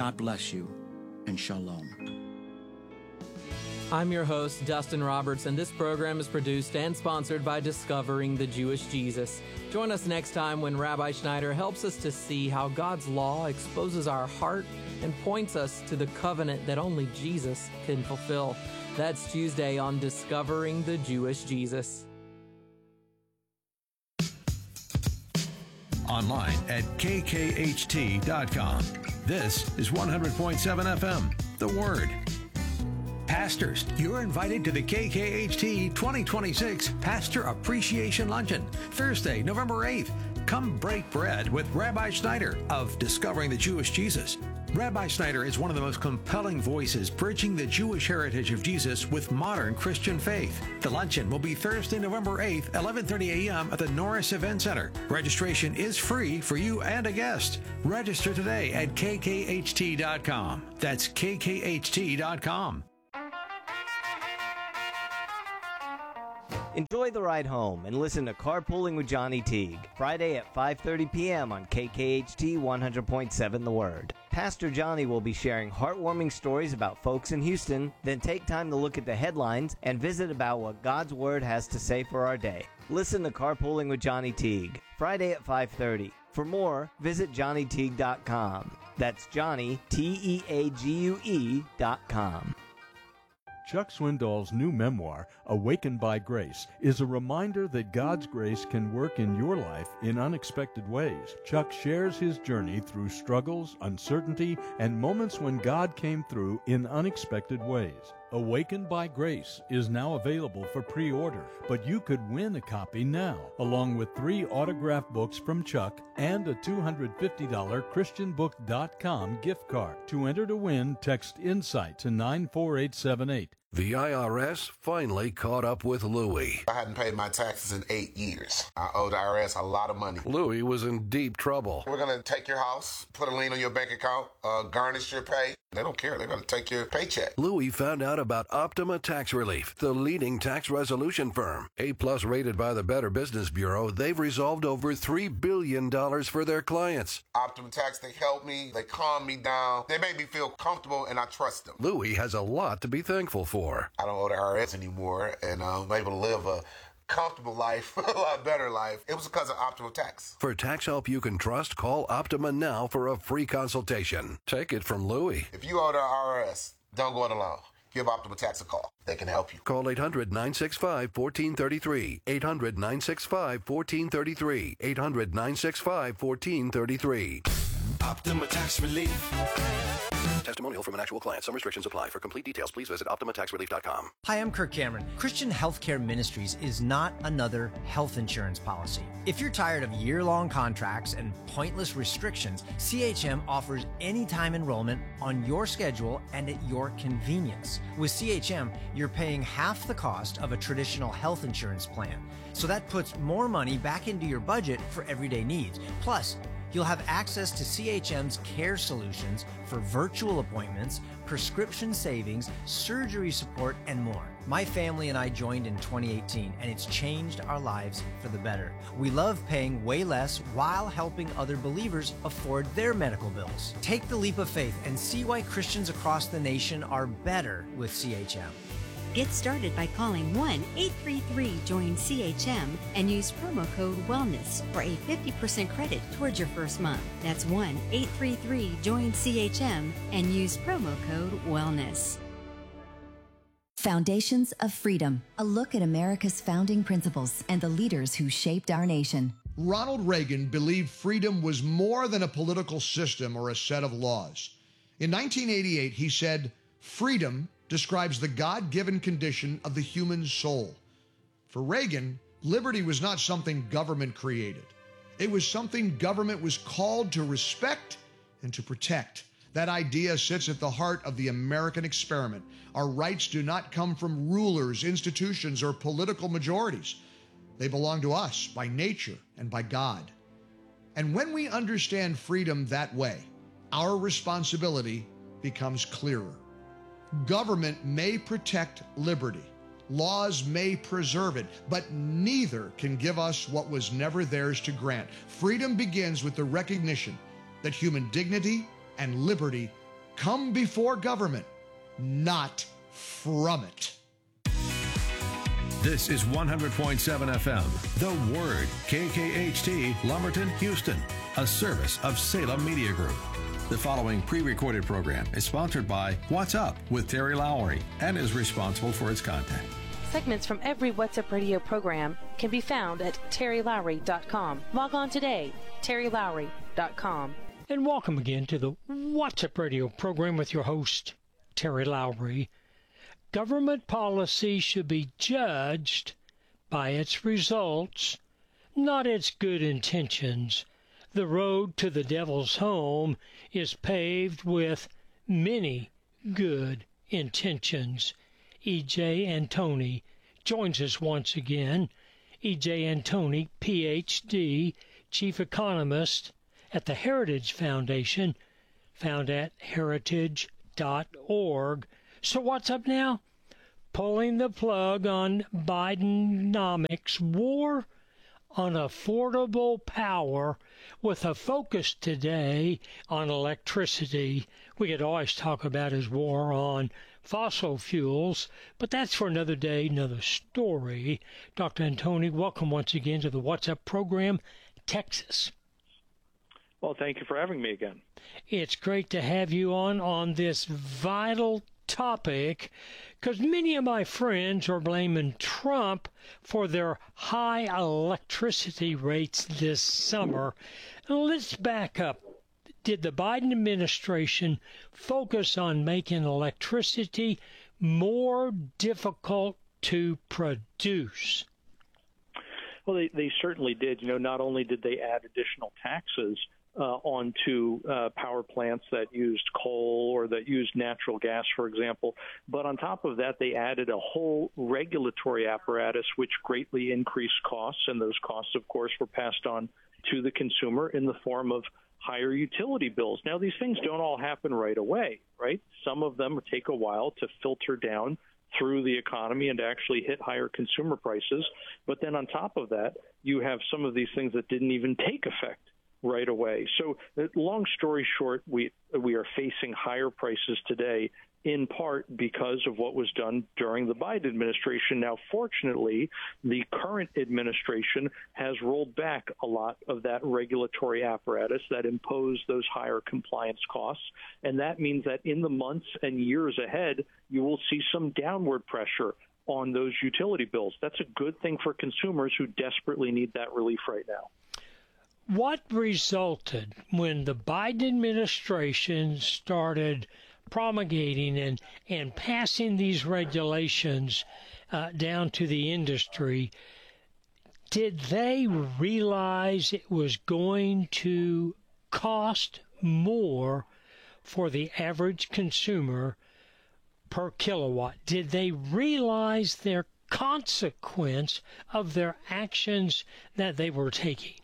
God bless you, and shalom. I'm your host, Dustin Roberts, and this program is produced and sponsored by Discovering the Jewish Jesus. Join us next time when Rabbi Schneider helps us to see how God's law exposes our heart and points us to the covenant that only Jesus can fulfill. That's Tuesday on Discovering the Jewish Jesus. Online at kkht.com. This is 100.7 FM, The Word. Pastors, you're invited to the KKHT 2026 Pastor Appreciation Luncheon, Thursday, November 8th. Come break bread with Rabbi Schneider of Discovering the Jewish Jesus. Rabbi Schneider is one of the most compelling voices bridging the Jewish heritage of Jesus with modern Christian faith. The luncheon will be Thursday, November 8th, 11:30 a.m. at the Norris Event Center. Registration is free for you and a guest. Register today at kkht.com. That's kkht.com. Enjoy the ride home and listen to Carpooling with Johnny Teague, Friday at 5:30 p.m. on KKHT 100.7 The Word. Pastor Johnny will be sharing heartwarming stories about folks in Houston, then take time to look at the headlines and visit about what God's Word has to say for our day. Listen to Carpooling with Johnny Teague, Friday at 5:30. For more, visit johnnyteague.com. That's Johnny, TEAGUE.com. Chuck Swindoll's new memoir, Awakened by Grace, is a reminder that God's grace can work in your life in unexpected ways. Chuck shares his journey through struggles, uncertainty, and moments when God came through in unexpected ways. Awakened by Grace is now available for pre-order, but you could win a copy now, along with 3 autographed books from Chuck and a $250 ChristianBook.com gift card. To enter to win, text INSIGHT to 94878. The IRS finally caught up with Louie. I hadn't paid my taxes in 8 years. I owed the IRS a lot of money. Louie was in deep trouble. We're going to take your house, put a lien on your bank account, garnish your pay. They don't care. They're going to take your paycheck. Louie found out about Optima Tax Relief, the leading tax resolution firm. A-plus rated by the Better Business Bureau, they've resolved over $3 billion for their clients. Optima Tax, they help me. They calm me down. They make me feel comfortable, and I trust them. Louie has a lot to be thankful for. I don't owe the IRS anymore, and I'm able to live a comfortable life, a lot better life. It was because of Optima Tax. For tax help you can trust, call Optima now for a free consultation. Take it from Louie. If you owe the IRS, don't go it alone. Give Optima Tax a call. They can help you. Call 800-965-1433. 800-965-1433. 800-965-1433. Optima Tax Relief. Testimonial from an actual client. Some restrictions apply. For complete details, please visit OptimaTaxRelief.com. Hi, I'm Kirk Cameron. Christian Healthcare Ministries is not another health insurance policy. If you're tired of year-long contracts and pointless restrictions, CHM offers anytime enrollment on your schedule and at your convenience. With CHM, you're paying half the cost of a traditional health insurance plan. So that puts more money back into your budget for everyday needs. Plus, you'll have access to CHM's care solutions for virtual appointments, prescription savings, surgery support, and more. My family and I joined in 2018, and it's changed our lives for the better. We love paying way less while helping other believers afford their medical bills. Take the leap of faith and see why Christians across the nation are better with CHM. Get started by calling 1-833-JOIN-CHM and use promo code WELLNESS for a 50% credit towards your first month. That's 1-833-JOIN-CHM and use promo code WELLNESS. Foundations of Freedom, a look at America's founding principles and the leaders who shaped our nation. Ronald Reagan believed freedom was more than a political system or a set of laws. In 1988, he said, "Freedom describes the God-given condition of the human soul." For Reagan, liberty was not something government created. It was something government was called to respect and to protect. That idea sits at the heart of the American experiment. Our rights do not come from rulers, institutions, or political majorities. They belong to us by nature and by God. And when we understand freedom that way, our responsibility becomes clearer. Government may protect liberty. Laws may preserve it, but neither can give us what was never theirs to grant. Freedom begins with the recognition that human dignity and liberty come before government, not from it. This is 100.7 FM, The Word, KKHT, Lumberton, Houston, a service of Salem Media Group. The following pre-recorded program is sponsored by What's Up with Terry Lowry and is responsible for its content. Segments from every What's Up radio program can be found at terrylowry.com. Log on today, terrylowry.com. And welcome again to the What's Up radio program with your host, Terry Lowry. Government policy should be judged by its results, not its good intentions. The road to the devil's home is paved with many good intentions. E.J. Antoni joins us once again. E.J. Antoni, Ph.D., Chief Economist at the Heritage Foundation, found at heritage.org. So what's up now? Pulling the plug on Bidenomics, war on affordable power, with a focus today on electricity. We could always talk about his war on fossil fuels, but that's for another day, another story. Dr. Antoni, welcome once again to the What's Up program, Texas. Well, thank you for having me again. It's great to have you on this vital topic, because many of my friends are blaming Trump for their high electricity rates this summer. Let's back up. Did the Biden administration focus on making electricity more difficult to produce? Well, they certainly did. Not only did they add additional taxes onto power plants that used coal or that used natural gas, for example. But on top of that, they added a whole regulatory apparatus which greatly increased costs, and those costs, of course, were passed on to the consumer in the form of higher utility bills. Now, these things don't all happen right away, right? Some of them take a while to filter down through the economy and actually hit higher consumer prices. But then on top of that, you have some of these things that didn't even take effect right away. So long story short, we are facing higher prices today in part because of what was done during the Biden administration. Now, fortunately, the current administration has rolled back a lot of that regulatory apparatus that imposed those higher compliance costs. And that means that in the months and years ahead, you will see some downward pressure on those utility bills. That's a good thing for consumers who desperately need that relief right now. What resulted when the Biden administration started promulgating and passing these regulations down to the industry? Did they realize it was going to cost more for the average consumer per kilowatt? Did they realize their consequence of their actions that they were taking?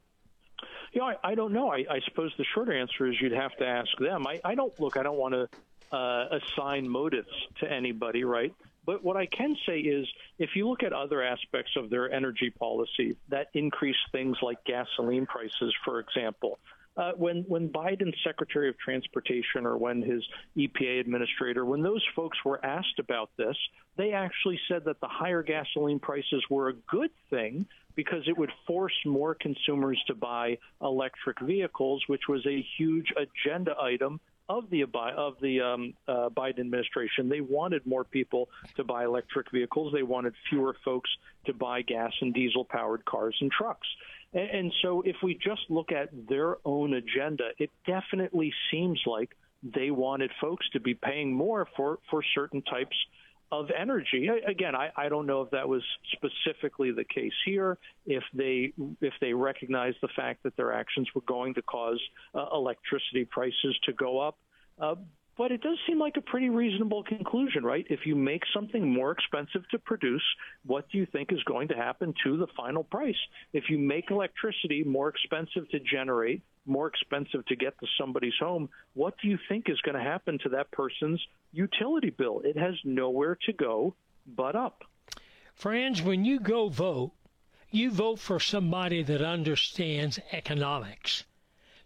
I don't know. I suppose the short answer is you'd have to ask them. I don't want to assign motives to anybody, right? But what I can say is if you look at other aspects of their energy policy that increase things like gasoline prices, for example, when Biden's Secretary of Transportation or when his EPA administrator, when those folks were asked about this, they actually said that the higher gasoline prices were a good thing because it would force more consumers to buy electric vehicles, which was a huge agenda item of the Biden administration. They wanted more people to buy electric vehicles. They wanted fewer folks to buy gas and diesel-powered cars and trucks. And so if we just look at their own agenda, it definitely seems like they wanted folks to be paying more for certain types of energy. Again, I don't know if that was specifically the case here, if they recognized the fact that their actions were going to cause electricity prices to go up. But it does seem like a pretty reasonable conclusion, right? If you make something more expensive to produce, what do you think is going to happen to the final price? If you make electricity more expensive to generate, more expensive to get to somebody's home, what do you think is going to happen to that person's utility bill? It has nowhere to go but up. Friends, when you go vote, you vote for somebody that understands economics.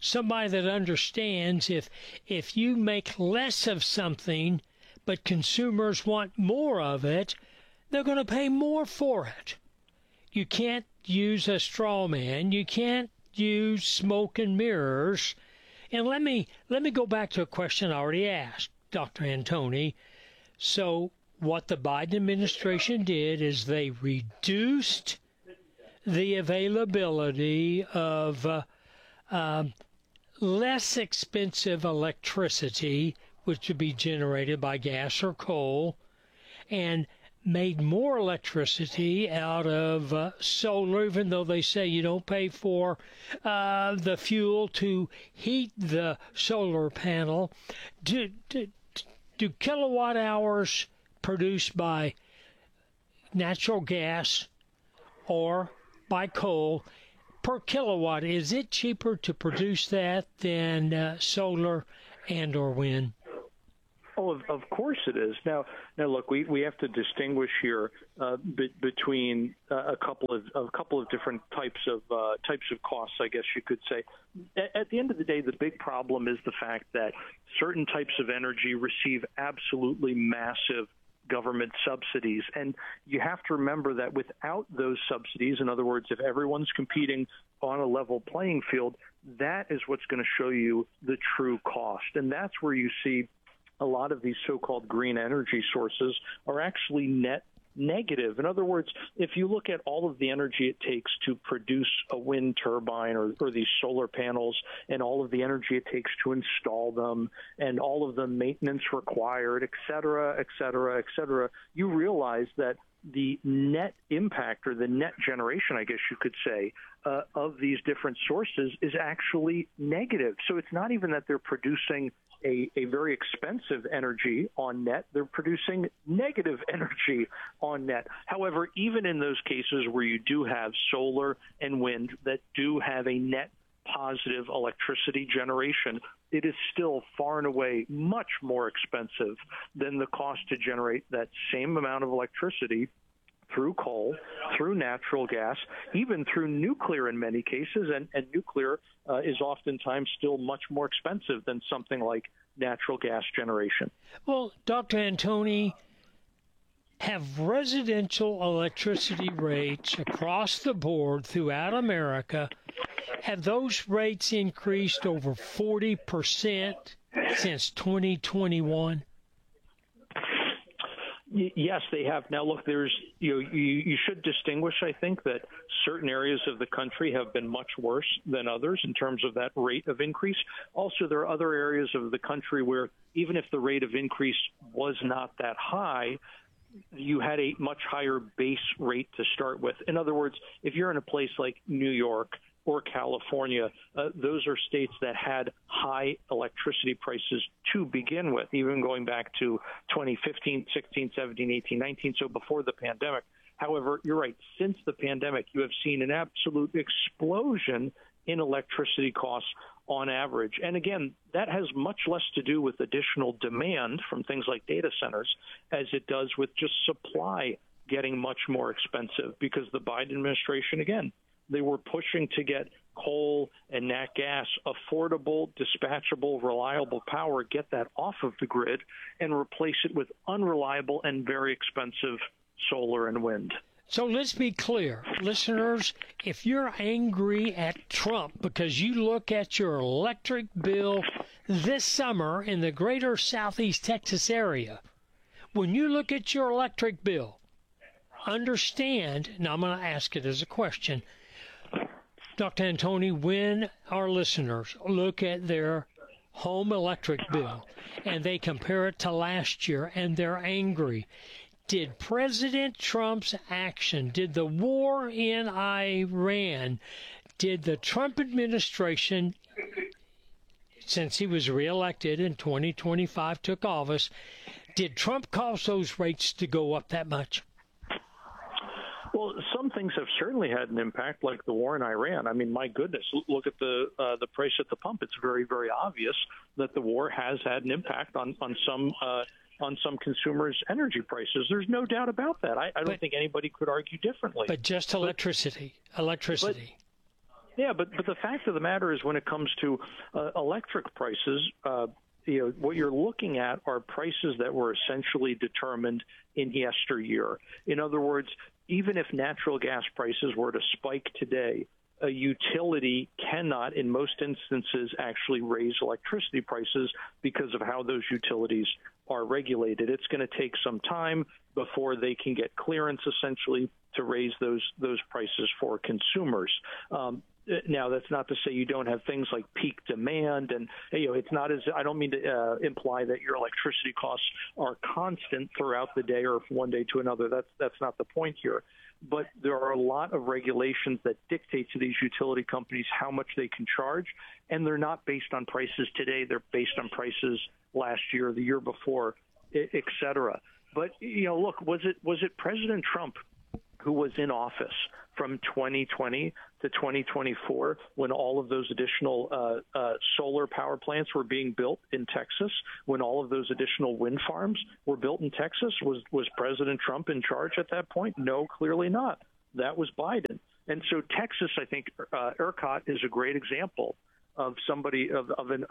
somebody that understands if you make less of something, but consumers want more of it, they're going to pay more for it. You can't use a straw man. You can't use smoke and mirrors. And let me go back to a question I already asked, Dr. Antoni. So what the Biden administration did is they reduced the availability of less expensive electricity, which would be generated by gas or coal, and made more electricity out of solar, even though they say you don't pay for the fuel to heat the solar panel. Do kilowatt hours produced by natural gas or by coal per kilowatt, is it cheaper to produce that than solar and or wind? Oh, of course it is. Now, look, we have to distinguish here between a couple of different types of costs, I guess you could say. At the end of the day, the big problem is the fact that certain types of energy receive absolutely massive government subsidies, and you have to remember that without those subsidies, in other words, if everyone's competing on a level playing field, that is what's going to show you the true cost, and that's where you see a lot of these so-called green energy sources are actually net negative. In other words, if you look at all of the energy it takes to produce a wind turbine or these solar panels and all of the energy it takes to install them and all of the maintenance required, et cetera, you realize that the net impact or the net generation, I guess you could say, of these different sources is actually negative. So it's not even that they're producing a very expensive energy on net, they're producing negative energy on net. However, even in those cases where you do have solar and wind that do have a net positive electricity generation, it is still far and away much more expensive than the cost to generate that same amount of electricity through coal, through natural gas, even through nuclear in many cases, and nuclear is oftentimes still much more expensive than something like natural gas generation. Well, Dr. Antoni, have residential electricity rates across the board throughout America, have those rates increased over 40% since 2021? Yes, they have. Now, look, there's you should distinguish, I think, that certain areas of the country have been much worse than others in terms of that rate of increase. Also, there are other areas of the country where even if the rate of increase was not that high, you had a much higher base rate to start with. In other words, if you're in a place like New York or California, those are states that had high electricity prices to begin with, even going back to 2015, 16, 17, 18, 19, so before the pandemic. However, you're right, since the pandemic, you have seen an absolute explosion in electricity costs on average. And again, that has much less to do with additional demand from things like data centers as it does with just supply getting much more expensive, because the Biden administration, again, they were pushing to get coal and nat gas, affordable, dispatchable, reliable power, get that off of the grid and replace it with unreliable and very expensive solar and wind. So let's be clear, listeners, if you're angry at Trump because you look at your electric bill this summer in the greater Southeast Texas area, when you look at your electric bill, understand, now I'm going to ask it as a question, Dr. Antoni, when our listeners look at their home electric bill and they compare it to last year and they're angry, did President Trump's action, did the war in Iran, did the Trump administration, since he was reelected in 2025, took office, did Trump cause those rates to go up that much? Well, some things have certainly had an impact, like the war in Iran. I mean, my goodness, look at the price at the pump. It's very, very obvious that the war has had an impact on some consumers' energy prices. There's no doubt about that. I don't think anybody could argue differently. But just electricity. Yeah, but the fact of the matter is when it comes to electric prices, what you're looking at are prices that were essentially determined in yesteryear. In other words, even if natural gas prices were to spike today, a utility cannot, in most instances, actually raise electricity prices because of how those utilities are regulated. It's going to take some time before they can get clearance, essentially, to raise those prices for consumers. Now, that's not to say you don't have things like peak demand, and it's not as I don't mean to imply that your electricity costs are constant throughout the day or from one day to another. That's not the point here. But there are a lot of regulations that dictate to these utility companies how much they can charge, and they're not based on prices today. They're based on prices last year, the year before, et cetera. But look, was it President Trump who was in office from 2020 to 2024 when all of those additional solar power plants were being built in Texas, when all of those additional wind farms were built in Texas? Was President Trump in charge at that point? No, clearly not. That was Biden. And so Texas, I think, ERCOT is a great example of somebody a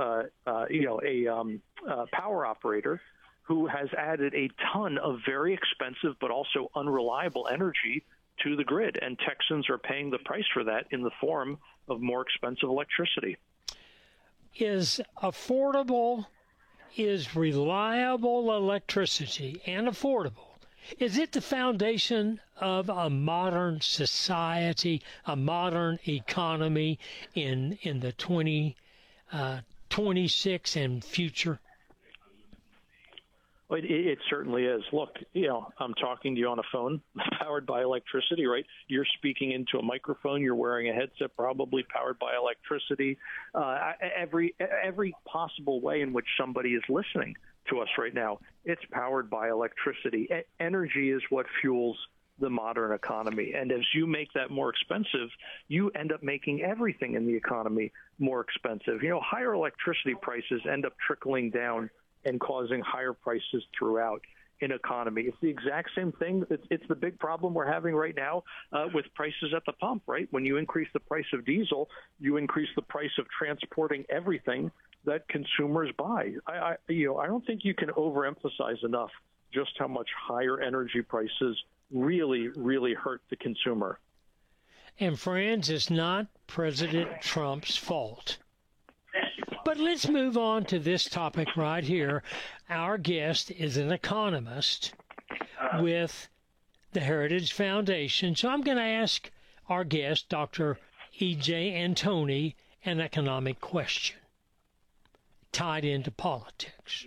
power operator who has added a ton of very expensive but also unreliable energy to the grid, and Texans are paying the price for that in the form of more expensive electricity. Is affordable, is reliable electricity and affordable, is it the foundation of a modern society, a modern economy in the 2026 and future? It certainly is. Look, I'm talking to you on a phone powered by electricity, right? You're speaking into a microphone. You're wearing a headset probably powered by electricity. Every possible way in which somebody is listening to us right now, it's powered by electricity. Energy is what fuels the modern economy. And as you make that more expensive, you end up making everything in the economy more expensive. Higher electricity prices end up trickling down and causing higher prices throughout an economy. It's the exact same thing. It's the big problem we're having right now with prices at the pump, right? When you increase the price of diesel, you increase the price of transporting everything that consumers buy. I don't think you can overemphasize enough just how much higher energy prices really, really hurt the consumer. And friends, it's not President Trump's fault. But let's move on to this topic right here. Our guest is an economist with the Heritage Foundation. So I'm going to ask our guest, Dr. E.J. Antoni, an economic question tied into politics.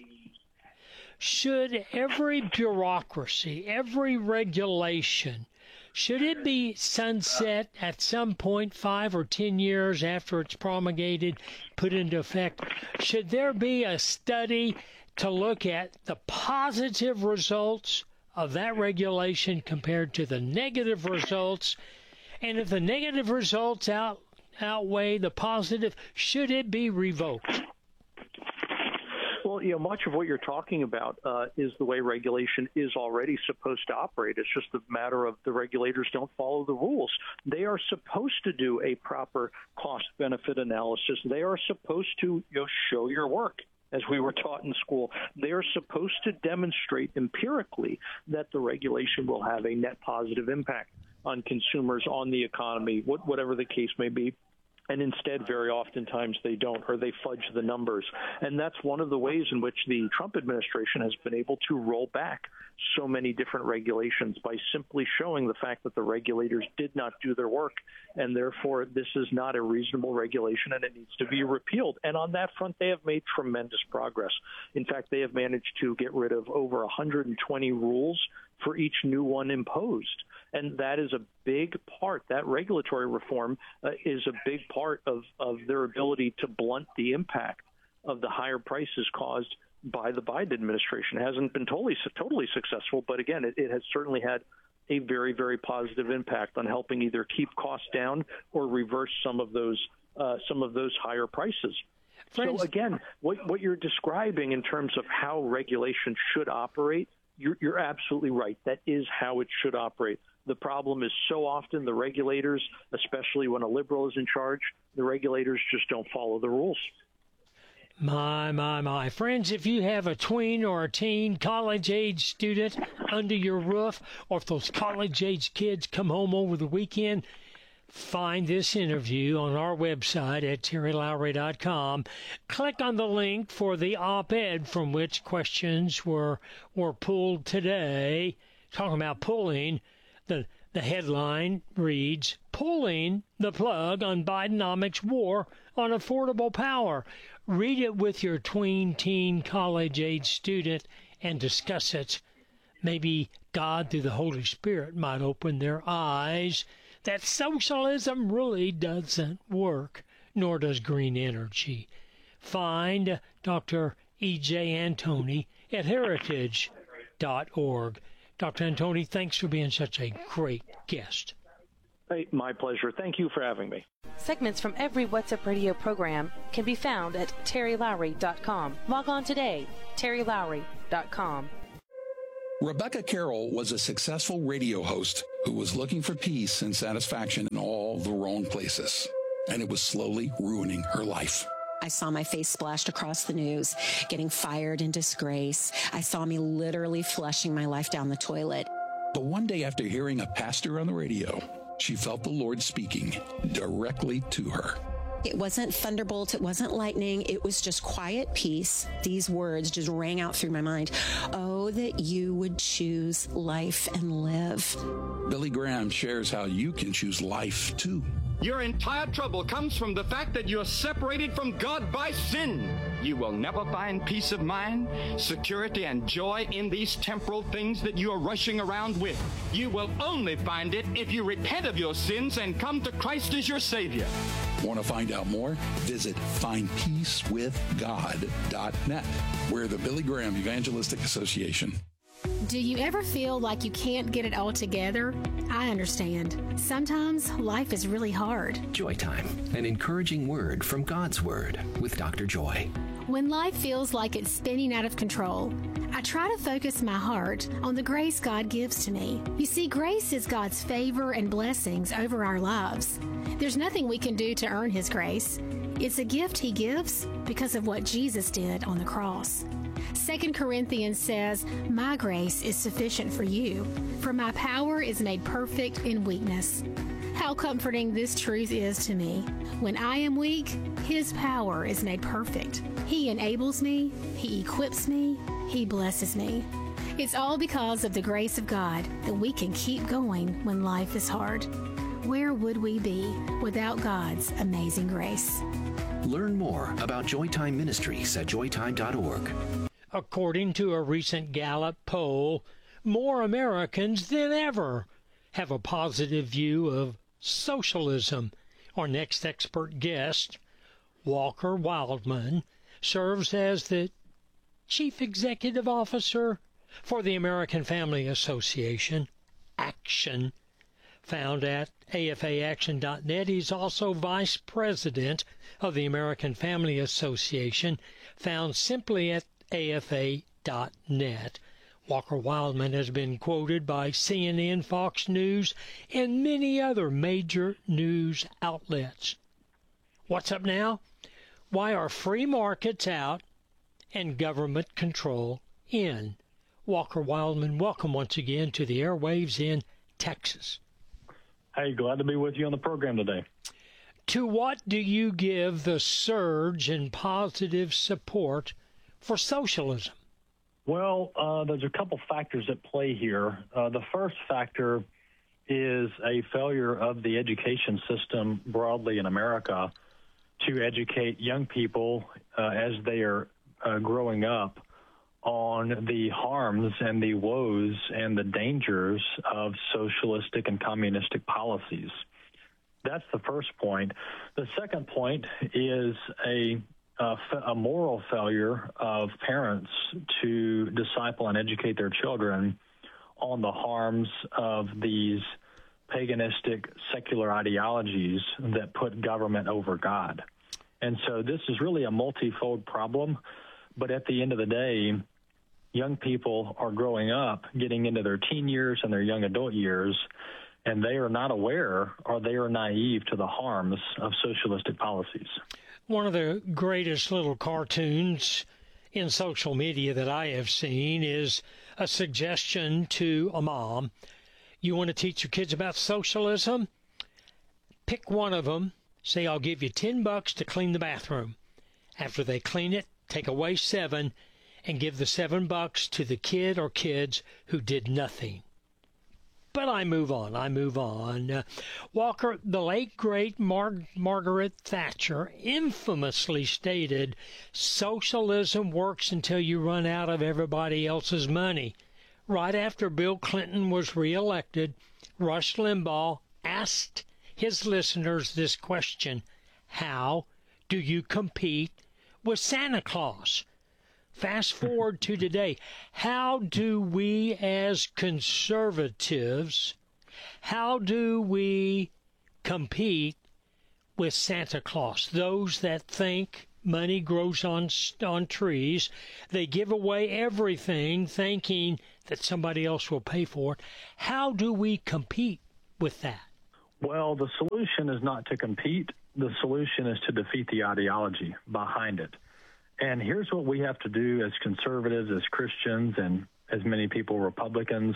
Should every bureaucracy, every regulation, should it be sunset at some point 5 or 10 years after it's promulgated, put into effect? Should there be a study to look at the positive results of that regulation compared to the negative results? And if the negative results outweigh the positive, should it be revoked? Well, much of what you're talking about is the way regulation is already supposed to operate. It's just a matter of the regulators don't follow the rules. They are supposed to do a proper cost-benefit analysis. They are supposed to show your work, as we were taught in school. They are supposed to demonstrate empirically that the regulation will have a net positive impact on consumers, on the economy, whatever the case may be. And instead, very oftentimes they don't, or they fudge the numbers. And that's one of the ways in which the Trump administration has been able to roll back so many different regulations, by simply showing the fact that the regulators did not do their work, and therefore this is not a reasonable regulation and it needs to be repealed. And on that front, they have made tremendous progress. In fact, they have managed to get rid of over 120 rules for each new one imposed. And that is a big part. That regulatory reform is a big part of their ability to blunt the impact of the higher prices caused by the Biden administration. It hasn't been totally successful, but again, it has certainly had a very, very positive impact on helping either keep costs down or reverse some of those higher prices. So again, what you're describing in terms of how regulation should operate, you're absolutely right. That is how it should operate. The problem is so often the regulators, especially when a liberal is in charge, the regulators just don't follow the rules. My. Friends, if you have a tween or a teen, college-age student under your roof, or if those college-age kids come home over the weekend, find this interview on our website at terrylowry.com. Click on the link for the op-ed from which questions were pulled today. Talking about pulling, the headline reads, "Pulling the Plug on Bidenomics War on Affordable Power." Read it with your tween, teen, college-age student and discuss it. Maybe God, through the Holy Spirit, might open their eyes that socialism really doesn't work, nor does green energy. Find Dr. E.J. Antoni at heritage.org. Dr. Antoni, thanks for being such a great guest. Hey, my pleasure. Thank you for having me. Segments from every What's Up Radio program can be found at terrylowry.com. Log on today, terrylowry.com. Rebecca Carroll was a successful radio host who was looking for peace and satisfaction in all the wrong places, and it was slowly ruining her life. I saw my face splashed across the news, getting fired in disgrace. I saw me literally flushing my life down the toilet. But one day after hearing a pastor on the radio, she felt the Lord speaking directly to her. It wasn't thunderbolt, it wasn't lightning, it was just quiet peace. These words just rang out through my mind. Oh, that you would choose life and live. Billy Graham shares how you can choose life too. Your entire trouble comes from the fact that you're separated from God by sin. You will never find peace of mind, security, and joy in these temporal things that you are rushing around with. You will only find it if you repent of your sins and come to Christ as your Savior. Want to find out more? Visit findpeacewithgod.net. We're the Billy Graham Evangelistic Association. Do you ever feel like you can't get it all together? I understand. Sometimes life is really hard. Joy Time, an encouraging word from God's Word with Dr. Joy. When life feels like it's spinning out of control, I try to focus my heart on the grace God gives to me. You see, grace is God's favor and blessings over our lives. There's nothing we can do to earn His grace. It's a gift He gives because of what Jesus did on the cross. 2 Corinthians says, "My grace is sufficient for you, for my power is made perfect in weakness." How comforting this truth is to me. When I am weak, His power is made perfect. He enables me, He equips me, He blesses me. It's all because of the grace of God that we can keep going when life is hard. Where would we be without God's amazing grace? Learn more about Joytime Ministries at joytime.org. According to a recent Gallup poll, more Americans than ever have a positive view of socialism. Our next expert guest, Walker Wildman, serves as the Chief Executive Officer for the American Family Association, ACTION, found at afaaction.net. He's also Vice President of the American Family Association, found simply at afa.net. Walker Wildman has been quoted by CNN, Fox News, and many other major news outlets. What's up now? Why are free markets out and government control in? Walker Wildman, welcome once again to the airwaves in Texas. Hey, glad to be with you on the program today. To what do you give the surge in positive support for socialism? Well, there's a couple factors at play here. The first factor is a failure of the education system broadly in America to educate young people as they are growing up on the harms and the woes and the dangers of socialistic and communistic policies. That's the first point. The second point is a moral failure of parents to disciple and educate their children on the harms of these paganistic secular ideologies that put government over God. And so this is really a multifold problem, but at the end of the day, young people are growing up, getting into their teen years and their young adult years, and they are not aware or they are naive to the harms of socialistic policies. One of the greatest little cartoons in social media that I have seen is a suggestion to a mom. You want to teach your kids about socialism? Pick one of them. Say, I'll give you $10 to clean the bathroom. After they clean it, take away $7 and give the $7 to the kid or kids who did nothing. But I move on. Walker, the late, great Margaret Thatcher infamously stated, socialism works until you run out of everybody else's money. Right after Bill Clinton was reelected, Rush Limbaugh asked his listeners this question: how do you compete with Santa Claus? Fast forward to today. How do we as conservatives, how do we compete with Santa Claus? Those that think money grows on trees, they give away everything thinking that somebody else will pay for it. How do we compete with that? Well, the solution is not to compete. The solution is to defeat the ideology behind it. And here's what we have to do as conservatives, as Christians, and as many people, Republicans.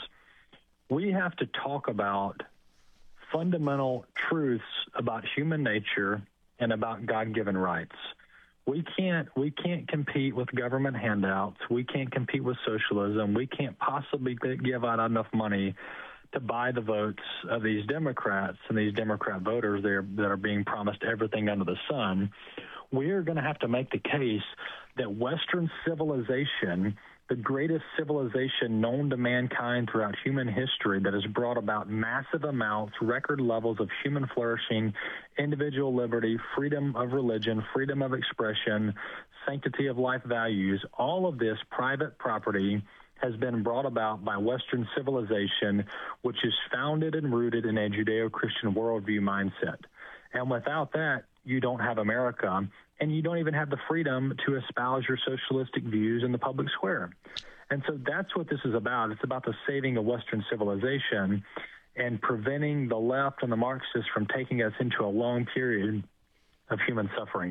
We have to talk about fundamental truths about human nature and about God-given rights. We can't compete with government handouts. We can't compete with socialism. We can't possibly give out enough money to buy the votes of these Democrats and these Democrat voters that are being promised everything under the sun. We are going to have to make the case that Western civilization, the greatest civilization known to mankind throughout human history, that has brought about massive amounts, record levels of human flourishing, individual liberty, freedom of religion, freedom of expression, sanctity of life values, all of this private property has been brought about by Western civilization, which is founded and rooted in a Judeo-Christian worldview mindset. And without that, you don't have America, and you don't even have the freedom to espouse your socialistic views in the public square. And so that's what this is about. It's about the saving of Western civilization and preventing the left and the Marxists from taking us into a long period of human suffering.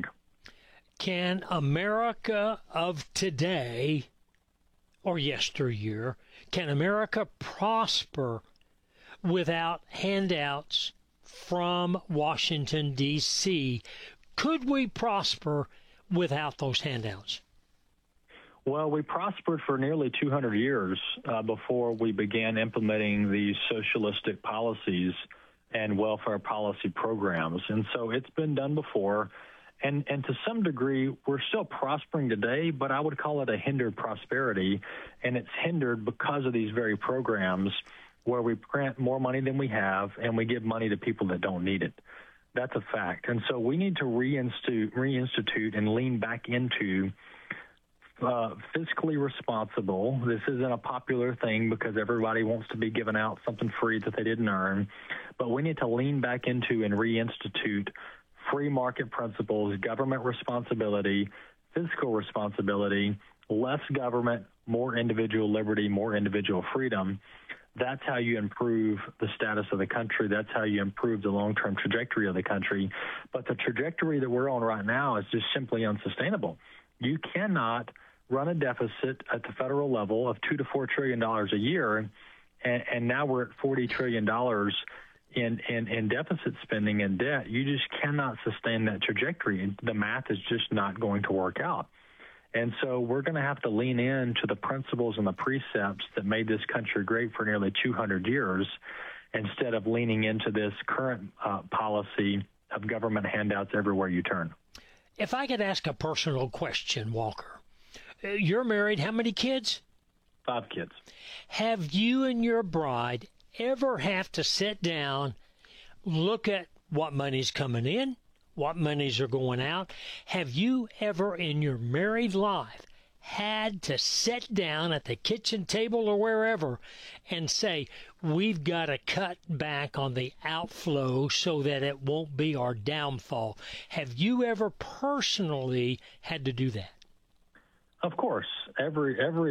Can America of today or yesteryear, can America prosper without handouts from Washington, D.C.? Could we prosper without those handouts? Well, we prospered for nearly 200 years before we began implementing these socialistic policies and welfare policy programs. And so it's been done before. And to some degree, we're still prospering today, but I would call it a hindered prosperity. And it's hindered because of these very programs where we grant more money than we have and we give money to people that don't need it. That's a fact. And so we need to reinstitute and lean back into fiscally responsible. This isn't a popular thing because everybody wants to be giving out something free that they didn't earn. But we need to lean back into and reinstitute free market principles, government responsibility, fiscal responsibility, less government, more individual liberty, more individual freedom. That's how you improve the status of the country. That's how you improve the long-term trajectory of the country. But the trajectory that we're on right now is just simply unsustainable. You cannot run a deficit at the federal level of $2 to $4 trillion a year, and now we're at $40 trillion in deficit spending and debt. You just cannot sustain that trajectory. The math is just not going to work out. And so we're going to have to lean into the principles and the precepts that made this country great for nearly 200 years instead of leaning into this current policy of government handouts everywhere you turn. If I could ask a personal question, Walker. You're married. How many kids? 5 kids. Have you and your bride ever have to sit down, look at what money's coming in, what monies are going out? Have you ever in your married life had to sit down at the kitchen table or wherever and say, we've got to cut back on the outflow so that it won't be our downfall? Have you ever personally had to do that? Of course. Every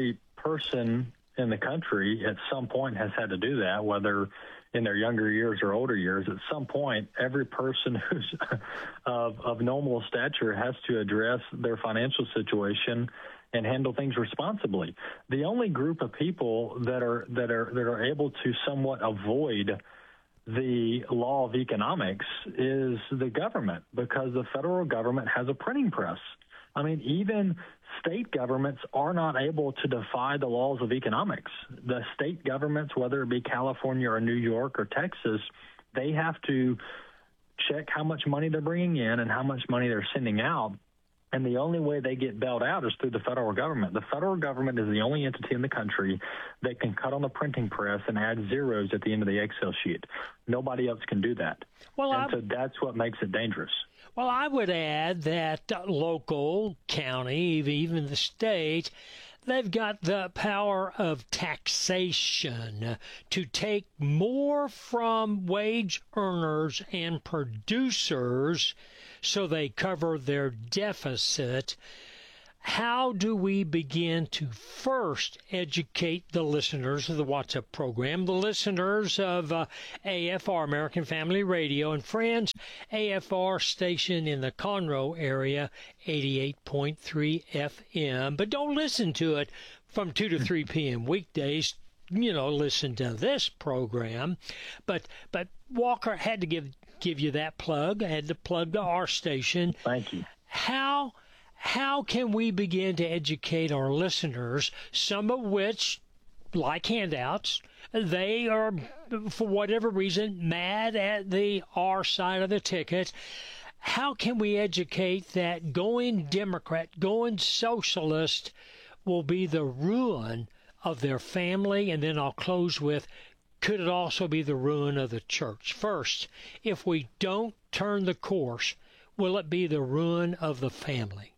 person in the country at some point has had to do that, whether in their younger years or older years. At some point, every person who's of normal stature has to address their financial situation and handle things responsibly. The only group of people that are able to somewhat avoid the law of economics is the government, because the federal government has a printing press. I mean, even state governments are not able to defy the laws of economics. The state governments, whether it be California or New York or Texas, they have to check how much money they're bringing in and how much money they're sending out. And the only way they get bailed out is through the federal government. The federal government is the only entity in the country that can cut on the printing press and add zeros at the end of the Excel sheet. Nobody else can do that. So that's what makes it dangerous. Well, I would add that local, county, even the state, they've got the power of taxation to take more from wage earners and producers so they cover their deficit. How do we begin to first educate the listeners of the What's Up program, the listeners of AFR, American Family Radio, and Friends, AFR station in the Conroe area, 88.3 FM. But don't listen to it from 2 to 3 p.m. weekdays. Listen to this program. But Walker had to give you that plug. I had to plug to our station. Thank you. How can we begin to educate our listeners, some of which, like handouts, they are, for whatever reason, mad at the R side of the ticket? How can we educate that going Democrat, going socialist will be the ruin of their family? And then I'll close with, could it also be the ruin of the church? First, if we don't turn the course, will it be the ruin of the family?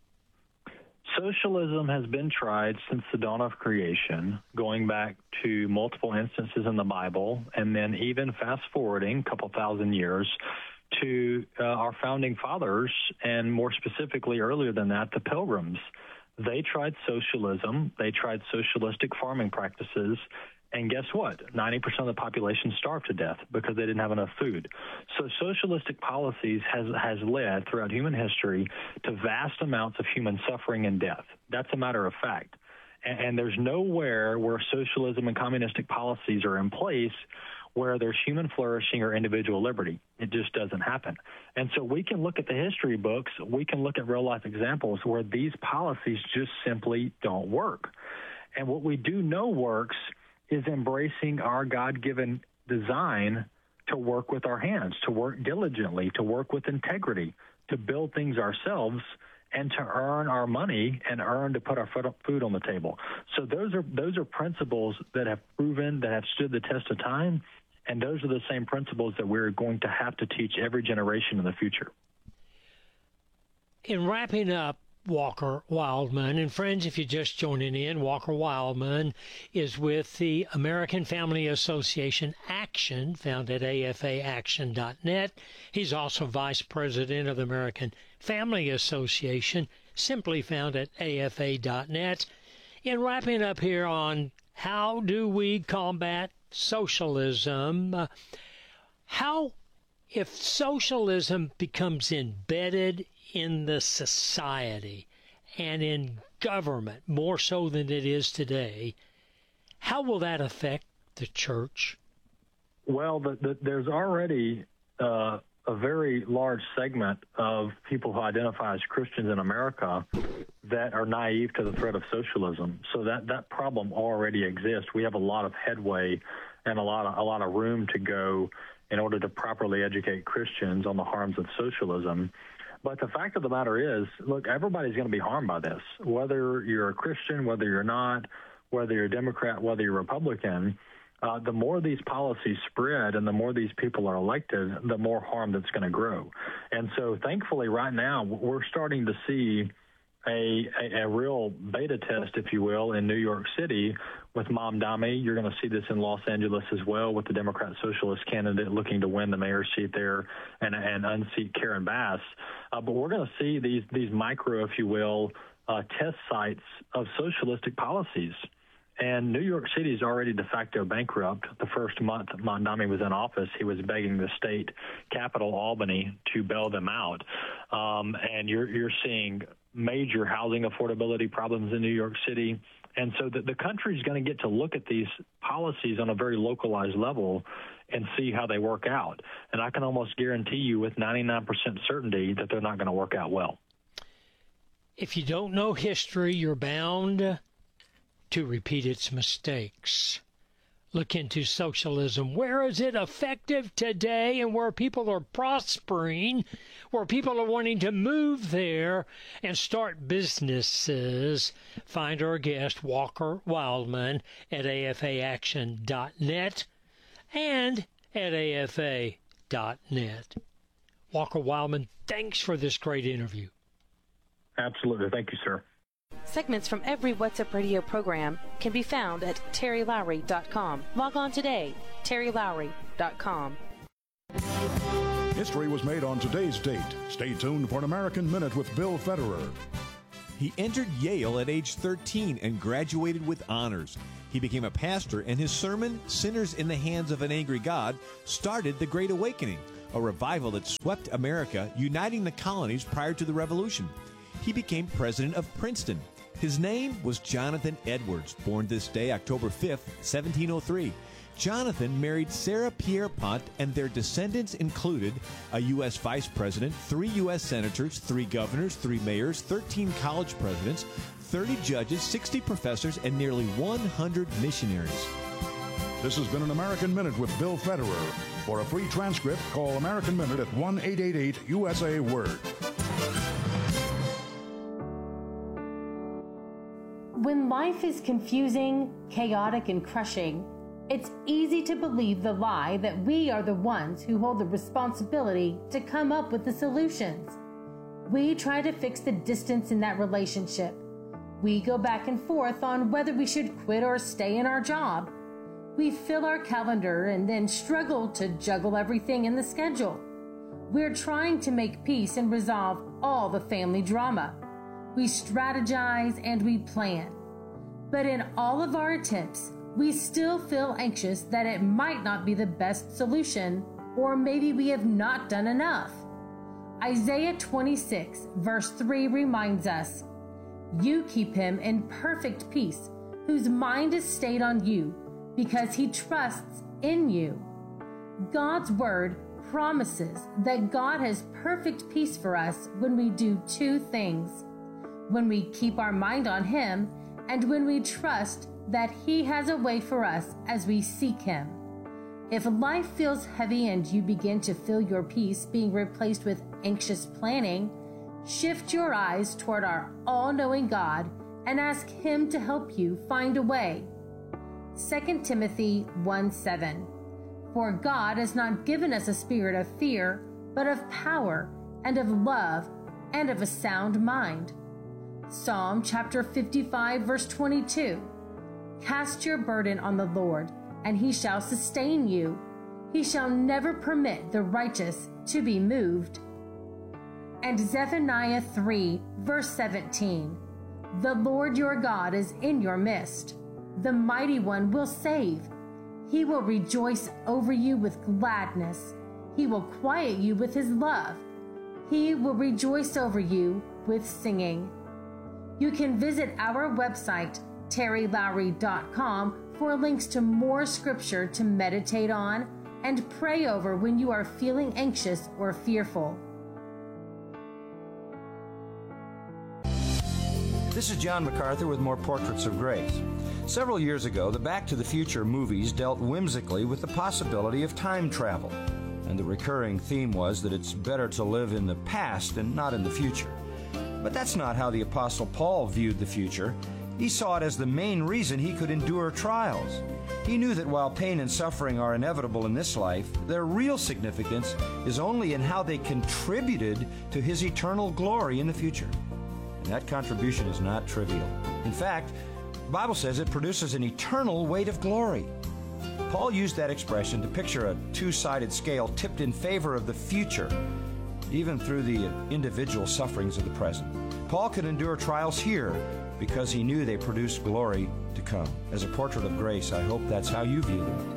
Socialism has been tried since the dawn of creation, going back to multiple instances in the Bible, and then even fast-forwarding a couple thousand years to our founding fathers, and more specifically earlier than that, the Pilgrims. They tried socialism. They tried socialistic farming practices. And guess what? 90% of the population starved to death because they didn't have enough food. So socialistic policies has led throughout human history to vast amounts of human suffering and death. That's a matter of fact. And there's nowhere where socialism and communistic policies are in place where there's human flourishing or individual liberty. It just doesn't happen. And so we can look at the history books. We can look at real-life examples where these policies just simply don't work. And what we do know works is embracing our God-given design to work with our hands, to work diligently, to work with integrity, to build things ourselves, and to earn our money and earn to put our food on the table. So those are principles that have proven, that have stood the test of time, and those are the same principles that we're going to have to teach every generation in the future. In wrapping up, Walker Wildmon, and friends, if you're just joining in, Walker Wildmon is with the American Family Association Action, found at afaaction.net. He's also vice president of the American Family Association, simply found at afa.net. In wrapping up here on how do we combat socialism, if socialism becomes embedded in the society and in government more so than it is today, how will that affect the church? Well, there's already a very large segment of people who identify as Christians in America that are naive to the threat of socialism. So that problem already exists. We have a lot of headway and a lot of room to go in order to properly educate Christians on the harms of socialism. But the fact of the matter is, look, everybody's going to be harmed by this, whether you're a Christian, whether you're not, whether you're a Democrat, whether you're Republican. The more these policies spread and the more these people are elected, the more harm that's going to grow. And so thankfully right now we're starting to see a real beta test, if you will, in New York City with Mamdani. You're going to see this in Los Angeles as well with the Democrat Socialist candidate looking to win the mayor's seat there and unseat Karen Bass. But we're going to see these micro, if you will, test sites of socialistic policies. And New York City is already de facto bankrupt. The first month Mamdani was in office, he was begging the state capital, Albany, to bail them out. And you're seeing major housing affordability problems in New York City. And so the country is going to get to look at these policies on a very localized level and see how they work out. And I can almost guarantee you with 99% certainty that they're not going to work out well. If you don't know history, you're bound to repeat its mistakes. Look into socialism. Where is it effective today and where people are prospering, where people are wanting to move there and start businesses? Find our guest, Walker Wildman, at afaaction.net and at afa.net. Walker Wildman, thanks for this great interview. Absolutely. Thank you, sir. Segments from every What's Up Radio program can be found at terrylowry.com. Log on today, terrylowry.com. History was made on today's date. Stay tuned for an American Minute with Bill Federer. He entered Yale at age 13 and graduated with honors. He became a pastor, and his sermon, Sinners in the Hands of an Angry God, started the Great Awakening, a revival that swept America, uniting the colonies prior to the Revolution. He became president of Princeton. His name was Jonathan Edwards, born this day, October 5th, 1703. Jonathan married Sarah Pierpont, and their descendants included a U.S. vice president, 3 U.S. senators, 3 governors, 3 mayors, 13 college presidents, 30 judges, 60 professors, and nearly 100 missionaries. This has been an American Minute with Bill Federer. For a free transcript, call American Minute at 1-888-USA-WORD. When life is confusing, chaotic, and crushing, it's easy to believe the lie that we are the ones who hold the responsibility to come up with the solutions. We try to fix the distance in that relationship. We go back and forth on whether we should quit or stay in our job. We fill our calendar and then struggle to juggle everything in the schedule. We're trying to make peace and resolve all the family drama. We strategize and we plan. But in all of our attempts, we still feel anxious that it might not be the best solution, or maybe we have not done enough. Isaiah 26, verse 3 reminds us, "You keep him in perfect peace, whose mind is stayed on you, because he trusts in you." God's word promises that God has perfect peace for us when we do 2 things: when we keep our mind on him, and when we trust that he has a way for us as we seek him. If life feels heavy and you begin to feel your peace being replaced with anxious planning, shift your eyes toward our all-knowing God and ask him to help you find a way. 2 Timothy 1:7. For God has not given us a spirit of fear, but of power and of love and of a sound mind. Psalm chapter 55, verse 22. Cast your burden on the Lord, and he shall sustain you. He shall never permit the righteous to be moved. And Zephaniah 3, verse 17. The Lord your God is in your midst. The mighty one will save. He will rejoice over you with gladness. He will quiet you with his love. He will rejoice over you with singing. You can visit our website, terrylowry.com, for links to more scripture to meditate on and pray over when you are feeling anxious or fearful. This is John MacArthur with more Portraits of Grace. Several years ago, the Back to the Future movies dealt whimsically with the possibility of time travel. And the recurring theme was that it's better to live in the past and not in the future. But that's not how the Apostle Paul viewed the future. He saw it as the main reason he could endure trials. He knew that while pain and suffering are inevitable in this life, their real significance is only in how they contributed to his eternal glory in the future. And that contribution is not trivial. In fact, the Bible says it produces an eternal weight of glory. Paul used that expression to picture a 2-sided scale tipped in favor of the future, even through the individual sufferings of the present. Paul could endure trials here, because he knew they produced glory to come. As a portrait of grace, I hope that's how you view them.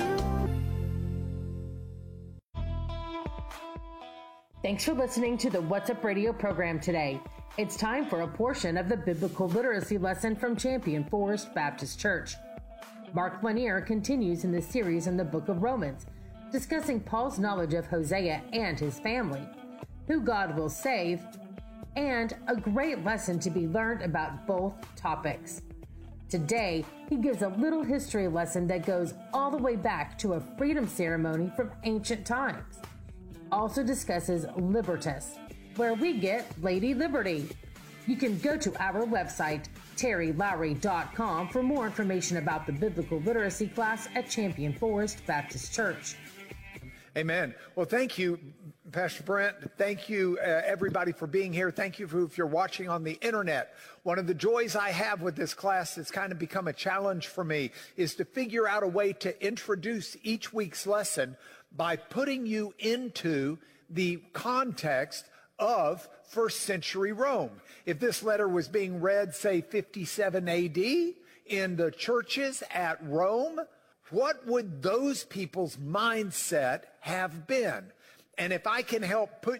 Thanks for listening to the What's Up Radio program today. It's time for a portion of the biblical literacy lesson from Champion Forest Baptist Church. Mark Lanier continues in the series in the book of Romans, discussing Paul's knowledge of Hosea and his family, who God will save, and a great lesson to be learned about both topics. Today, he gives a little history lesson that goes all the way back to a freedom ceremony from ancient times. He also discusses Libertas, where we get Lady Liberty. You can go to our website, terrylowry.com, for more information about the biblical literacy class at Champion Forest Baptist Church. Amen. Well, thank you, Pastor Brent. Thank you, everybody, for being here. Thank you if you're watching on the internet. One of the joys I have with this class that's kind of become a challenge for me is to figure out a way to introduce each week's lesson by putting you into the context of first century Rome. If this letter was being read, say, 57 AD in the churches at Rome, what would those people's mindset have been? And if I can help put